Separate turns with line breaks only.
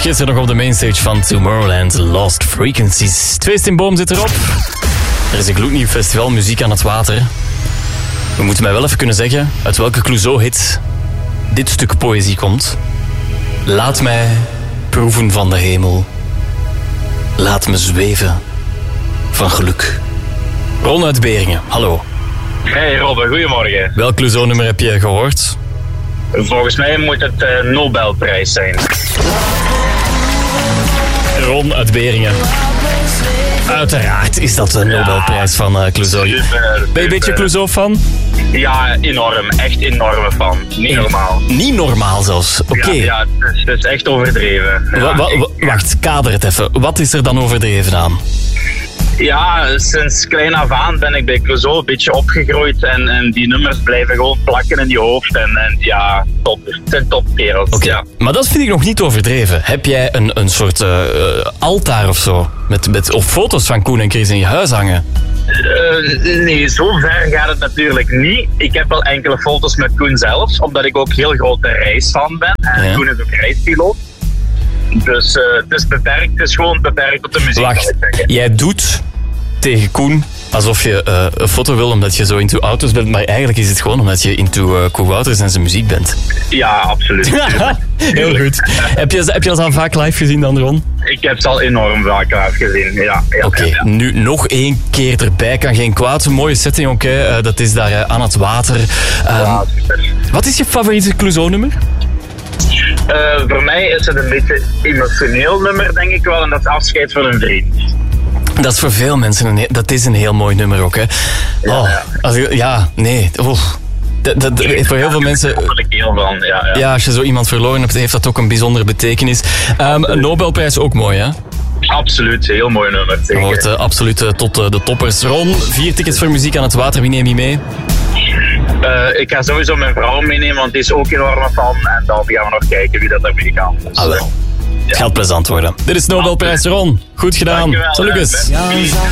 Gisteren nog op de mainstage van Tomorrowland, Lost Frequencies. Tweest in Boom zit erop. Er is een gloednieuw festival Muziek aan het Water. We moeten mij wel even kunnen zeggen uit welke Clouseau-hit dit stuk poëzie komt. Laat mij proeven van de hemel. Laat me zweven van geluk. Ron uit Beringen, hallo.
Hey Robbe, goedemorgen.
Welk Clouseau-nummer heb je gehoord?
Volgens mij moet het Nobelprijs zijn.
Ron uit Beringen. Uiteraard is dat de Nobelprijs van Clouseau.
Super.
Ben je een beetje Clouseau-fan?
Ja, enorm. Echt enorme fan. Niet normaal.
Niet normaal zelfs. Oké.
Ja, het is echt overdreven. Ja,
Wacht, kader het even. Wat is er dan overdreven aan?
Ja, sinds klein af aan ben ik bij Clouseau een beetje opgegroeid en die nummers blijven gewoon plakken in je hoofd en ja, top. Het zijn topkerels.
Oké,
ja.
Maar dat vind ik nog niet overdreven. Heb jij een soort altaar of zo? Of foto's van Koen en Chris in je huis hangen?
Nee, zo ver gaat het natuurlijk niet. Ik heb wel enkele foto's met Koen zelf, omdat ik ook heel grote reisfan ben. En
Ja.
Koen is ook reispiloot. Dus het is beperkt, het is gewoon beperkt tot de muziek.
Wacht, jij doet tegen Koen alsof je een foto wil omdat je zo into auto's bent, maar eigenlijk is het gewoon omdat je into Koen Wouters en zijn muziek bent.
Ja, absoluut.
Heel goed. Heb je dat al vaak live gezien dan, Ron?
Ik heb ze al enorm vaak live gezien, ja.
Oké,
ja.
nu nog één keer erbij, kan geen kwaad. Een mooie setting ook, hè. Dat is daar aan het water.
Ja, super.
Wat is je favoriete Clouseau-nummer?
Voor mij is het een beetje emotioneel nummer, denk ik wel, en dat is Afscheid van een vriend.
Dat is voor veel mensen dat is een heel mooi nummer ook, hè. Nee. Voor heel veel mensen...
Daar ben ik heel van, ja.
Ja, als je zo iemand verloren hebt, heeft dat ook een bijzondere betekenis. Een Nobelprijs ook mooi, hè?
Absoluut, heel mooi nummer.
Dat hoort absoluut tot de toppers. Ron, 4 tickets voor Muziek aan het Water. Wie neem je mee?
Ik ga sowieso mijn vrouw meenemen, want die is ook enorm fan. En dan gaan we nog kijken wie dat ermee kan. Dus,
Wel. Het gaat plezant worden. Dit is Nobelprijs, Ron. Goed gedaan.
Dankjewel,
Salut.
hè.